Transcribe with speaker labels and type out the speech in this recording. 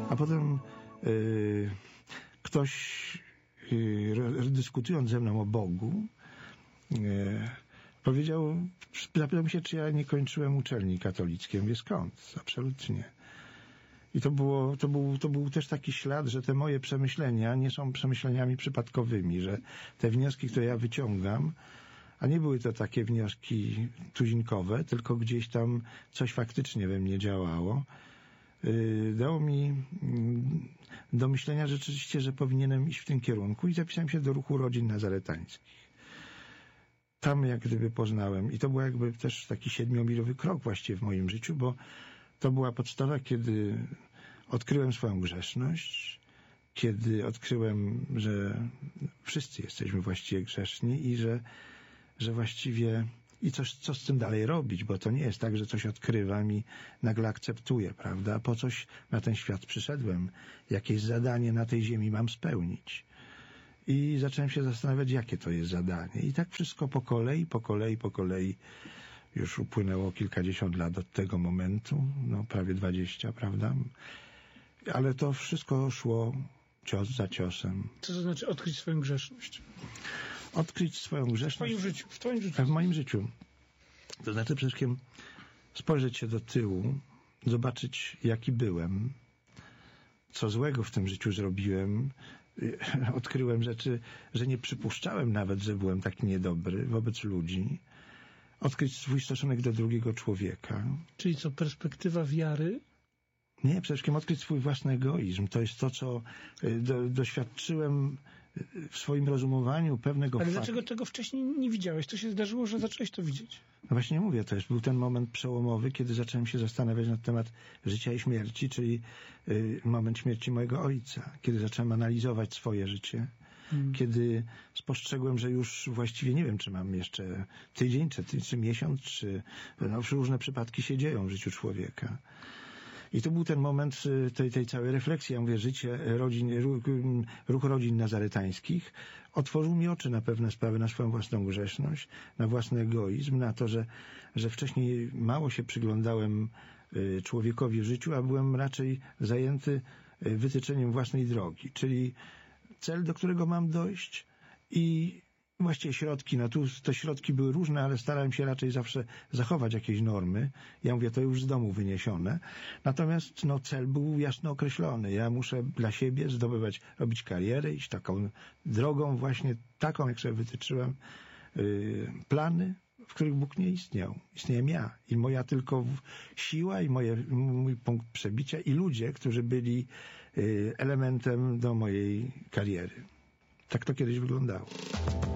Speaker 1: A potem ktoś, dyskutując ze mną o Bogu, zapytał mnie się, czy ja nie kończyłem uczelni katolickiej. Mówię, skąd? Absolutnie. I to był też taki ślad, że te moje przemyślenia nie są przemyśleniami przypadkowymi, że te wnioski, które ja wyciągam, a nie były to takie wnioski tuzinkowe, tylko gdzieś tam coś faktycznie we mnie działało, dało mi do myślenia rzeczywiście, że powinienem iść w tym kierunku i zapisałem się do ruchu rodzin nazaretańskich. Tam jak gdyby poznałem, i to był jakby też taki 7-milowy krok właściwie w moim życiu, bo to była podstawa, kiedy odkryłem swoją grzeszność, kiedy odkryłem, że wszyscy jesteśmy właściwie grzeszni i że właściwie i co z tym dalej robić, bo to nie jest tak, że coś odkrywam i nagle akceptuję, prawda? Po coś na ten świat przyszedłem, jakieś zadanie na tej ziemi mam spełnić. I zacząłem się zastanawiać, jakie to jest zadanie. I tak wszystko po kolei. Już upłynęło kilkadziesiąt lat od tego momentu, no prawie 20, prawda? Ale to wszystko szło cios za ciosem.
Speaker 2: Co to znaczy odkryć swoją grzeszność?
Speaker 1: Odkryć swoją grzeszność...
Speaker 2: W twoim życiu.
Speaker 1: W moim życiu. To znaczy przede wszystkim spojrzeć się do tyłu, zobaczyć, jaki byłem, co złego w tym życiu zrobiłem. Odkryłem rzeczy, że nie przypuszczałem nawet, że byłem tak niedobry wobec ludzi. Odkryć swój stosunek do drugiego człowieka.
Speaker 2: Czyli co, perspektywa wiary?
Speaker 1: Nie, przede wszystkim odkryć swój własny egoizm. To jest to, co doświadczyłem w swoim rozumowaniu pewnego faktu.
Speaker 2: Ale dlaczego tego wcześniej nie widziałeś? To się zdarzyło, że zacząłeś to widzieć?
Speaker 1: No właśnie mówię, to był ten moment przełomowy, kiedy zacząłem się zastanawiać na temat życia i śmierci, czyli moment śmierci mojego ojca. Kiedy zacząłem analizować swoje życie. Kiedy spostrzegłem, że już właściwie nie wiem, czy mam jeszcze tydzień, czy miesiąc, czy różne przypadki się dzieją w życiu człowieka. I to był ten moment tej całej refleksji. Ja mówię, życie ruch rodzin nazaretańskich otworzył mi oczy na pewne sprawy, na swoją własną grzeszność, na własny egoizm, na to, że wcześniej mało się przyglądałem człowiekowi w życiu, a byłem raczej zajęty wytyczeniem własnej drogi, czyli cel, do którego mam dojść i właściwie środki. No tu te środki były różne, ale starałem się raczej zawsze zachować jakieś normy. Ja mówię, to już z domu wyniesione. Natomiast cel był jasno określony. Ja muszę dla siebie robić karierę, iść taką drogą właśnie taką, jak sobie wytyczyłem, plany, w których Bóg nie istniał. Istniałem ja i moja tylko siła i mój punkt przebicia i ludzie, którzy byli elementem do mojej kariery. Tak to kiedyś wyglądało.